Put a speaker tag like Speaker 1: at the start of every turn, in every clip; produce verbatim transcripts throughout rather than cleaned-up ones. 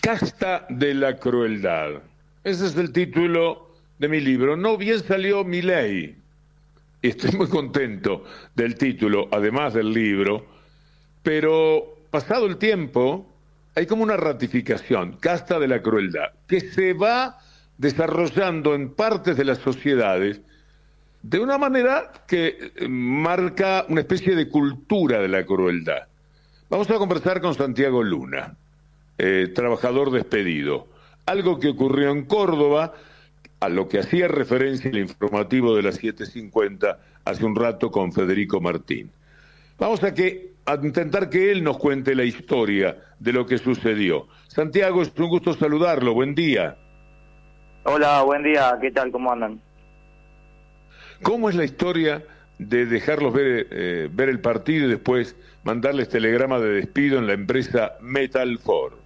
Speaker 1: Casta de la crueldad. Ese es el título de mi libro. No bien salió Milei. Estoy muy contento del título, además del libro, pero pasado el tiempo hay como una ratificación, casta de la crueldad, que se va desarrollando en partes de las sociedades de una manera que marca una especie de cultura de la crueldad. Vamos a conversar con Santiago Luna, eh, trabajador despedido. Algo que ocurrió en Córdoba, a lo que hacía referencia el informativo de las siete cincuenta hace un rato con Federico Martín. Vamos a, que, a intentar que él nos cuente la historia de lo que sucedió. Santiago, es un gusto saludarlo. Buen día.
Speaker 2: Hola, buen día. ¿Qué tal? ¿Cómo andan?
Speaker 1: ¿Cómo es la historia de dejarlos ver, eh, ver el partido y después mandarles telegrama de despido en la empresa Metalfor?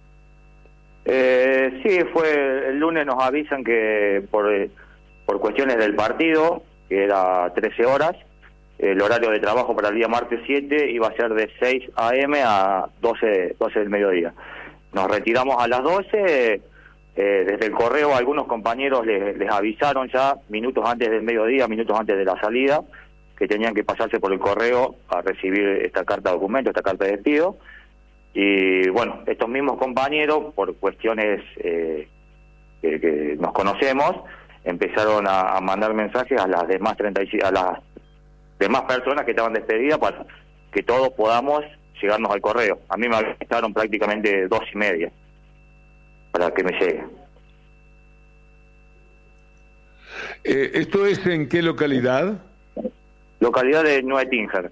Speaker 2: Eh, sí, fue el lunes nos avisan que por, por cuestiones del partido, que era trece horas, el horario de trabajo para el día martes siete iba a ser de seis a eme a doce, doce del mediodía. Nos retiramos a las doce. Eh, desde el correo algunos compañeros les, les avisaron ya minutos antes del mediodía, minutos antes de la salida, que tenían que pasarse por el correo a recibir esta carta de documento, esta carta de despido. Y bueno, estos mismos compañeros, por cuestiones eh, que, que nos conocemos, empezaron a, a mandar mensajes a las demás treinta y cinco, a las demás personas que estaban despedidas para que todos podamos llegarnos al correo. A mí me avisaron prácticamente dos y media para que me llegue.
Speaker 1: Eh, ¿Esto es en qué localidad?
Speaker 2: Localidad de Nueve Tínger.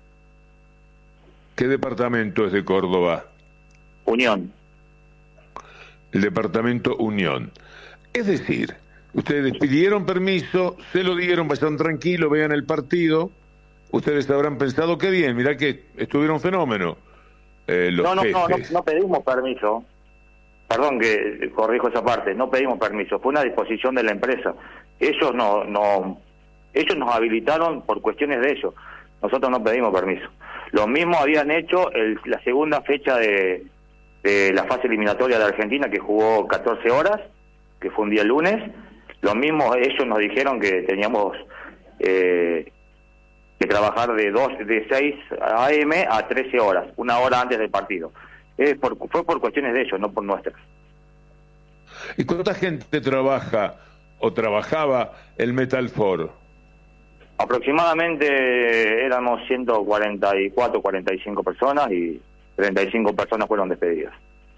Speaker 1: ¿Qué departamento es de Córdoba?
Speaker 2: Unión.
Speaker 1: El departamento Unión. Es decir, ustedes pidieron permiso, se lo dieron, vayan tranquilos, vean el partido. Ustedes habrán pensado, qué bien, mirá que estuvieron fenómeno. Eh, los
Speaker 2: no, no, no, no, no pedimos permiso. Perdón que corrijo esa parte, no pedimos permiso, fue una disposición de la empresa. Ellos no, no, ellos nos habilitaron por cuestiones de ellos. Nosotros no pedimos permiso. Lo mismo habían hecho el, la segunda fecha de, de la fase eliminatoria de Argentina, que jugó catorce horas, que fue un día lunes. Lo mismo ellos nos dijeron que teníamos eh, que trabajar de dos, de seis a eme a trece horas, una hora antes del partido. Eh, por, fue por cuestiones de ellos, no por nuestras.
Speaker 1: ¿Y cuánta gente trabaja o trabajaba el Metalfor?
Speaker 2: Aproximadamente éramos ciento cuarenta y cuatro, cuarenta y cinco personas y treinta y cinco personas fueron despedidas.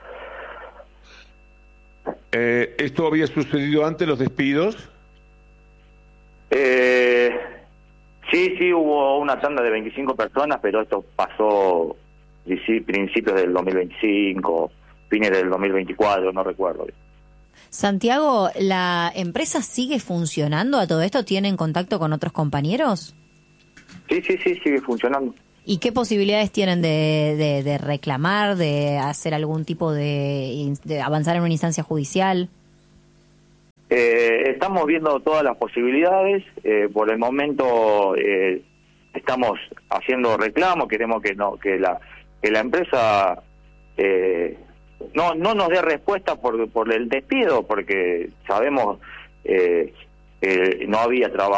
Speaker 1: Eh, ¿Esto había sucedido antes, los despidos?
Speaker 2: Eh, sí, sí, hubo una tanda de veinticinco personas, pero esto pasó principios del dos mil veinticinco, fines del dos mil veinticuatro, no recuerdo.
Speaker 3: Santiago, ¿la empresa sigue funcionando a todo esto? ¿Tienen contacto con otros compañeros?
Speaker 2: Sí, sí, sí, sigue funcionando.
Speaker 3: ¿Y qué posibilidades tienen de, de, de reclamar, de hacer algún tipo de, de avanzar en una instancia judicial?
Speaker 2: Eh, estamos viendo todas las posibilidades. Eh, por el momento eh, estamos haciendo reclamo. Queremos que no que la que la empresa eh, no no nos dé respuesta por por el despido, porque sabemos eh, que no había trabajo.